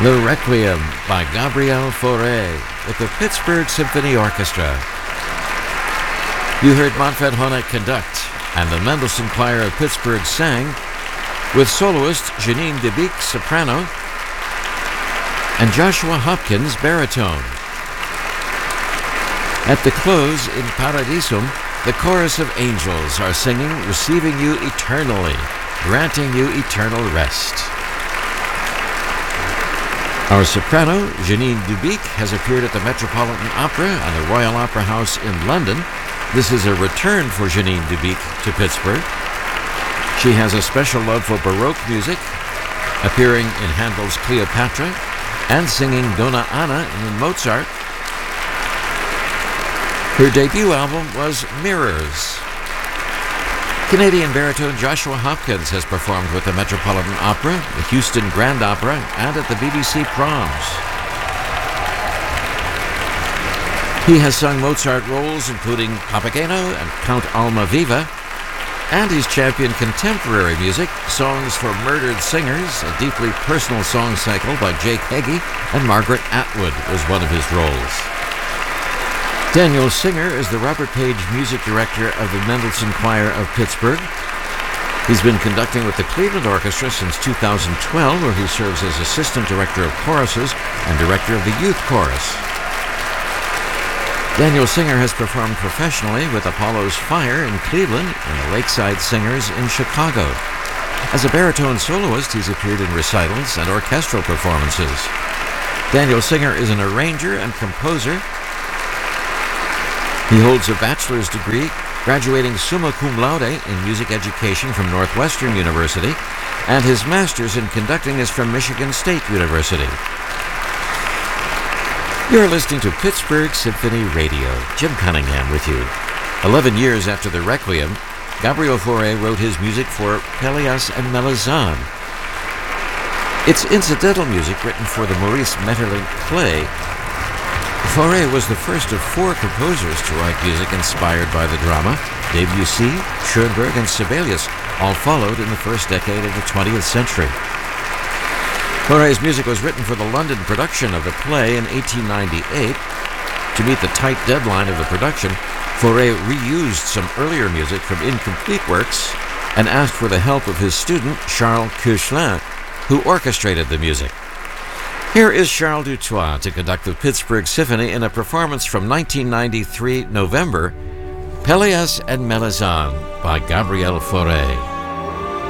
Le Requiem by Gabriel Fauré with the Pittsburgh Symphony Orchestra. You heard Manfred Honeck conduct, and the Mendelssohn Choir of Pittsburgh sang, with soloist Janine DeBeek, soprano, and Joshua Hopkins, baritone. At the close, in Paradisum, the chorus of angels are singing, receiving you eternally, granting you eternal rest. Our soprano, Janine DeBeek, has appeared at the Metropolitan Opera and the Royal Opera House in London. This is a return for Janine DeBeek to Pittsburgh. She has a special love for Baroque music, appearing in Handel's Cleopatra and singing Donna Anna in Mozart. Her debut album was Mirrors. Canadian baritone Joshua Hopkins has performed with the Metropolitan Opera, the Houston Grand Opera, and at the BBC Proms. He has sung Mozart roles including Papageno and Count Almaviva, and he's championed contemporary music. Songs for Murdered Singers, a deeply personal song cycle by Jake Heggie, and Margaret Atwood was one of his roles. Daniel Singer is the Robert Page Music Director of the Mendelssohn Choir of Pittsburgh. He's been conducting with the Cleveland Orchestra since 2012, where he serves as Assistant Director of Choruses and Director of the Youth Chorus. Daniel Singer has performed professionally with Apollo's Fire in Cleveland and the Lakeside Singers in Chicago. As a baritone soloist, he's appeared in recitals and orchestral performances. Daniel Singer is an arranger and composer. He holds a bachelor's degree, graduating summa cum laude in music education from Northwestern University, and his master's in conducting is from Michigan State University. You're listening to Pittsburgh Symphony Radio. Jim Cunningham with you. 11 years after the Requiem, Gabriel Fauré wrote his music for Pelléas and Melanson. It's incidental music written for the Maurice Maeterlinck play. Fauré was the first of 4 composers to write music inspired by the drama. Debussy, Schoenberg, and Sibelius all followed in the first decade of the 20th century. Fauré's music was written for the London production of the play in 1898. To meet the tight deadline of the production, Fauré reused some earlier music from incomplete works and asked for the help of his student, Charles Koechlin, who orchestrated the music. Here is Charles Dutoit to conduct the Pittsburgh Symphony in a performance from 1993 November, Pelléas and Melanson by Gabriel Fauré.